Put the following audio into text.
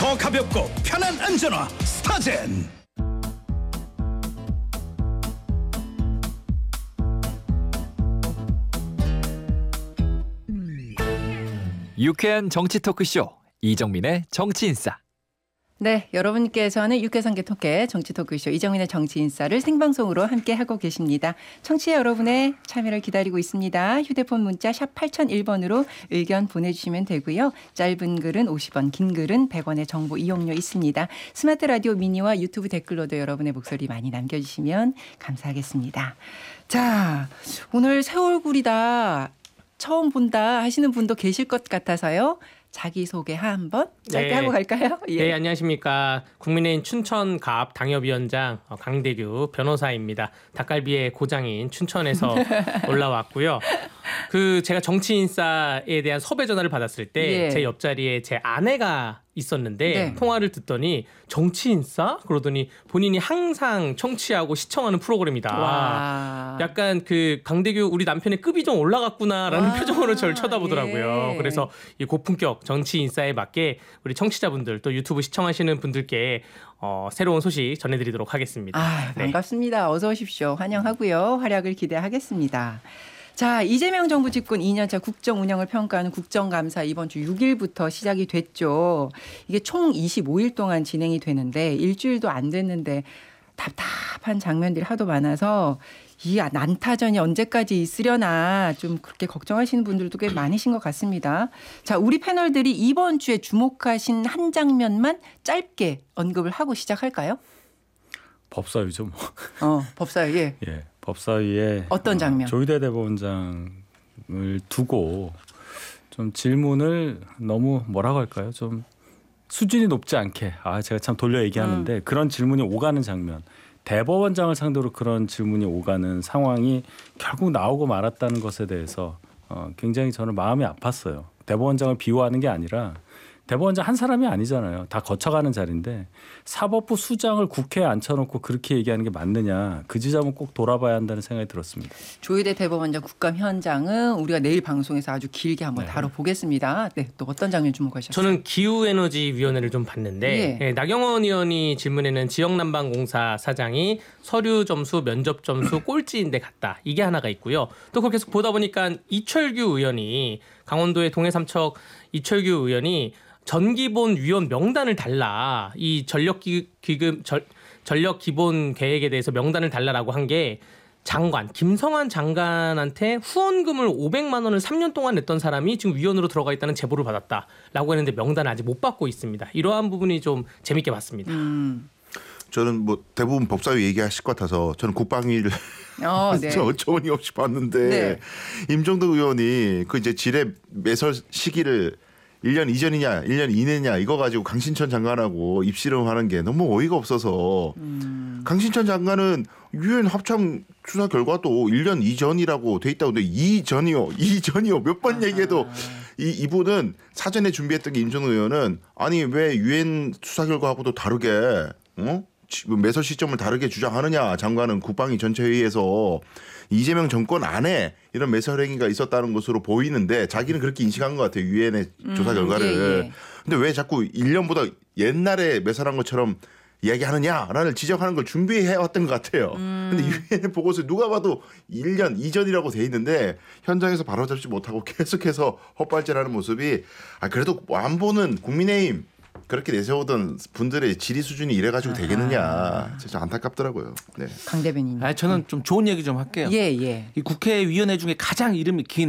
더 가볍고 편한 안전화 스타젠. 유쾌한 정치 토크쇼 이정민의 정치인싸. 네, 여러분께서는 유쾌상계 토끼 정치 토크쇼 이정민의 정치인싸를 생방송으로 함께하고 계십니다. 청취자 여러분의 참여를 기다리고 있습니다. 휴대폰 문자 샵 8001번으로 의견 보내주시면 되고요. 짧은 글은 50원, 긴 글은 100원의 정보 이용료 있습니다. 스마트 라디오 미니와 유튜브 댓글로도 여러분의 목소리 많이 남겨주시면 감사하겠습니다. 자, 오늘 새 얼굴이다, 처음 본다 하시는 분도 계실 것 같아서요. 자기소개 한번 짧게 하고 갈까요? 예. 네, 안녕하십니까. 국민의힘 춘천갑 당협위원장 강대규 변호사입니다. 닭갈비의 고장인 춘천에서 올라왔고요. 제가 정치인싸에 대한 섭외 전화를 받았을 때 제 옆자리에 제 아내가 있었는데 통화를 듣더니 정치인싸? 그러더니 본인이 항상 청취하고 시청하는 프로그램이다. 와. 약간 강대규 우리 남편의 급이 좀 올라갔구나라는 표정으로 저를 쳐다보더라고요. 그래서 이 고품격 정치인싸에 맞게 우리 청취자분들 또 유튜브 시청하시는 분들께 새로운 소식 전해드리도록 하겠습니다. 반갑습니다. 어서 오십시오. 환영하고요. 활약을 기대하겠습니다. 자, 이재명 정부 집권 2년차 국정 운영을 평가하는 국정감사 이번 주 6일부터 시작이 됐죠. 이게 총 25일 동안 진행이 되는데 일주일도 안 됐는데 답답한 장면들이 하도 많아서 이 난타전이 언제까지 있으려나 좀 그렇게 걱정하시는 분들도 꽤 많으신 것 같습니다. 자, 우리 패널들이 이번 주에 주목하신 한 장면만 짧게 언급을 하고 시작할까요? 법사위죠, 뭐. 법사위. 예. 법사위에 어떤 장면? 조희대 대법원장을 두고 좀 질문을 너무 뭐라고 할까요? 좀 수준이 높지 않게 제가 참 돌려 얘기하는데 그런 질문이 오가는 장면. 대법원장을 상대로 그런 질문이 오가는 상황이 결국 나오고 말았다는 것에 대해서 굉장히 저는 마음이 아팠어요. 대법원장을 비호하는 게 아니라 대법원장 한 사람이 아니잖아요. 다 거쳐가는 자리인데 사법부 수장을 국회에 앉혀놓고 그렇게 얘기하는 게 맞느냐. 그 지점은 꼭 돌아봐야 한다는 생각이 들었습니다. 조희대 대법원장 국감 현장은 우리가 내일 방송에서 아주 길게 한번 다뤄보겠습니다. 네, 또 어떤 장면 주목하셨어요? 저는 기후에너지위원회를 좀 봤는데 나경원 의원이 질문에는 지역난방공사 사장이 서류 점수, 면접 점수 꼴찌인데 갔다. 이게 하나가 있고요. 또 그걸 계속 보다 보니까 이철규 의원이 강원도의 동해삼척 이철규 의원이 전기본 위원 명단을 달라. 이 전력 기본 계획에 대해서 명단을 달라라고 한 게 김성환 장관한테 후원금을 500만 원을 3년 동안 냈던 사람이 지금 위원으로 들어가 있다는 제보를 받았다라고 했는데 명단을 아직 못 받고 있습니다. 이러한 부분이 좀 재밌게 봤습니다. 저는 대부분 법사위 얘기하실 것 같아서 저는 국방위를 어처구니없이 봤는데 임종덕 의원이 이제 지뢰 매설 시기를 1년 이전이냐 1년 이내냐 이거 가지고 강신천 장관하고 입씨름하는 게 너무 어이가 없어서 강신천 장관은 유엔 합참 수사 결과도 1년 이전이라고 돼 있다고. 근데 이전이요 몇 번 얘기해도 이분은 사전에 준비했던 게 임종덕 의원은 아니 왜 유엔 수사 결과하고도 다르게 매설 시점을 다르게 주장하느냐. 장관은 국방위 전체 회의에서 이재명 정권 안에 이런 매설 행위가 있었다는 것으로 보이는데 자기는 그렇게 인식한 것 같아요. 유엔의 조사 결과를. 근데 왜 자꾸 1년보다 옛날에 매설한 것처럼 이야기하느냐라는 지적하는 걸 준비해왔던 것 같아요. 근데 유엔의 보고서에 누가 봐도 1년 이전이라고 돼 있는데 현장에서 바로잡지 못하고 계속해서 헛발질하는 모습이 그래도 안보는 국민의힘 그렇게 내세우던 분들의 지리 수준이 이래가지고 되겠느냐. 진짜 안타깝더라고요. 네. 강 대변인. 저는 좀 좋은 얘기 좀 할게요. 이 국회위원회 중에 가장 이름이 긴